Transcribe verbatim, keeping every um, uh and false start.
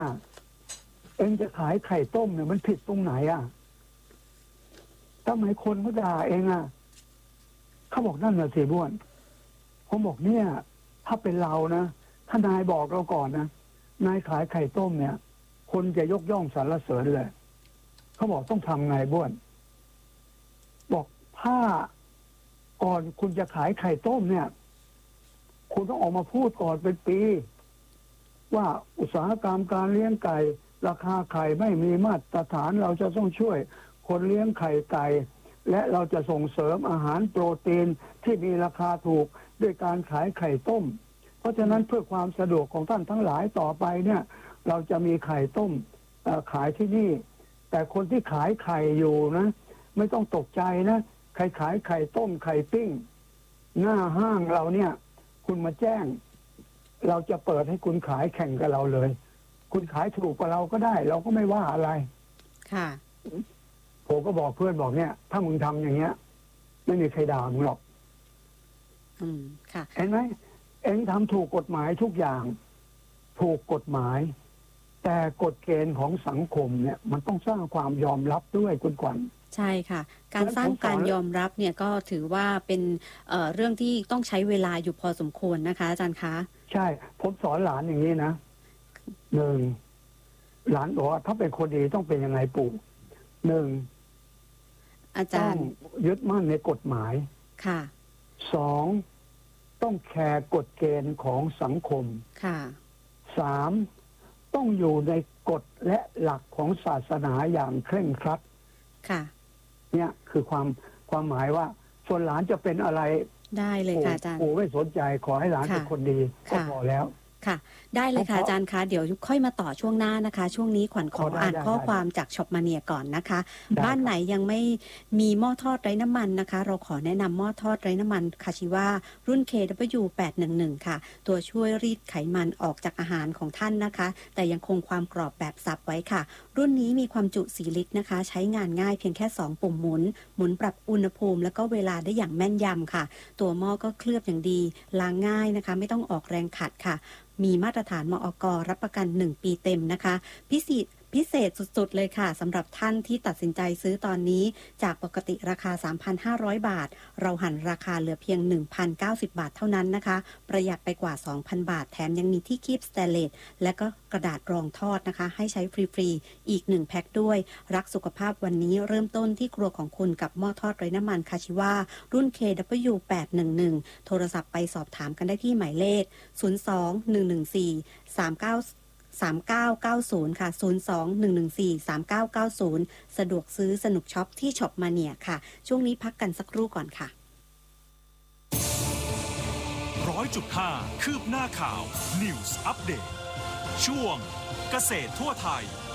เองจะขายไข่ต้มเนี่ยมันผิดตรงไหนอ่ะทำไมคนเขาด่าเองอ่ะเขาบอกนั่นน่ะสิบ้วนผมบอกเนี่ยถ้าเป็นเรานะถ้านายบอกเราก่อนนะนายขายไข่ต้มเนี่ยคนจะยกย่องสรรเสริญเลยเขาบอกต้องทำไงบ้วนบอกถ้าก่อนคุณจะขายไข่ต้มเนี่ยคุณต้องออกมาพูดก่อนเป็นปีว่าอุตสาหกรรมการเลี้ยงไก่ราคาไข่ไม่มีมาตรฐานเราจะต้องช่วยคนเลี้ยงไข่ไก่และเราจะส่งเสริมอาหารโปรตีนที่มีราคาถูกด้วยการขายไข่ต้มเพราะฉะนั้นเพื่อความสะดวกของท่านทั้งหลายต่อไปเนี่ยเราจะมีไข่ต้มขายที่นี่แต่คนที่ขายไข่อยู่นะไม่ต้องตกใจนะใครขายไข่ต้มไข่ปิ้งหน้าห้างเราเนี่ยคุณมาแจ้งเราจะเปิดให้คุณขายแข่งกับเราเลยคุณขายถูกกว่าเราก็ได้เราก็ไม่ว่าอะไรค่ะผมก็บอกเพื่อนบอกเนี่ยถ้ามึงทำอย่างเงี้ยไม่มีใครด่ามึงหรอกอืมค่ะเห็นไหมเอ็งทำถูกกฎหมายทุกอย่างถูกกฎหมายแต่กฎเกณฑ์ของสังคมเนี่ยมันต้องสร้างความยอมรับด้วยคุณขวัญใช่ค่ะการสร้างการยอมรับเนี่ยก็ถือว่าเป็นเอ่อเรื่องที่ต้องใช้เวลาอยู่พอสมควรนะคะอาจารย์คะใช่ผมสอนหลานอย่างนี้นะหนึ่งหลานบอกว่าถ้าเป็นคนดีต้องเป็นยังไงปู่หนึ่งอาจารย์ต้องยึดมั่นในกฎหมายค่ะสองต้องแคร์กฎเกณฑ์ของสังคมค่ะสามต้องอยู่ในกฎและหลักของศาสนาอย่างเคร่งครัดค่ะเนี่ยคือความความหมายว่าส่วนหลานจะเป็นอะไรได้เลยค่ะอาจารย์ปู่ไม่สนใจขอให้หลานเป็นคนดีก็พอแล้วค่ะได้เลยค่ะอาจารย์คะเดี๋ยวค่อยมาต่อช่วงหน้านะคะช่วงนี้ขวัญขออ่านข้อความจากช็อปมาเนียก่อนนะคะบ้านไหนยังไม่มีหม้อทอดไร้น้ำมันนะคะเราขอแนะนำหม้อทอดไร้น้ำมันคาชิวารุ่น เค ดับเบิลยู แปดหนึ่งหนึ่ง ค่ะตัวช่วยรีดไขมันออกจากอาหารของท่านนะคะแต่ยังคงความกรอบแบบสับไว้ค่ะรุ่นนี้มีความจุสี่ลิตรนะคะใช้งานง่ายเพียงแค่สองปุ่มหมุนหมุนปรับอุณหภูมิแล้วก็เวลาได้อย่างแม่นยำค่ะตัวหม้อก็เคลือบอย่างดีล้างง่ายนะคะไม่ต้องออกแรงขัดค่ะมีมาตรฐานมอก.รับประกันหนึ่งปีเต็มนะคะพิเศษพิเศษสุดๆเลยค่ะสำหรับท่านที่ตัดสินใจซื้อตอนนี้จากปกติราคา สามพันห้าร้อย บาทเราหันราคาเหลือเพียง หนึ่งพันเก้าสิบ บาทเท่านั้นนะคะประหยัดไปกว่า สองพัน บาทแถมยังมีที่คีบสแตนเลสและก็กระดาษรองทอดนะคะให้ใช้ฟรีๆอีกหนึ่งแพ็คด้วยรักสุขภาพวันนี้เริ่มต้นที่ครัวของคุณกับหม้อทอดไร้น้ำมันคาชิวารุ่น เค ดับเบิลยู แปดหนึ่งหนึ่ง โทรศัพท์ไปสอบถามกันได้ที่หมายเลขศูนย์ สอง หนึ่ง หนึ่ง สี่ สาม เก้า สามเก้าเก้าศูนย์ค่ะศูนย์ สอง หนึ่ง หนึ่ง สี่ สามเก้าเก้าศูนย์สะดวกซื้อสนุกช็อปที่ช็อปมาเนียค่ะช่วงนี้พักกันสักครู่ก่อนค่ะร้อยจุดห้าคืบหน้าข่าว News Update ช่วงเกษตรทั่วไทย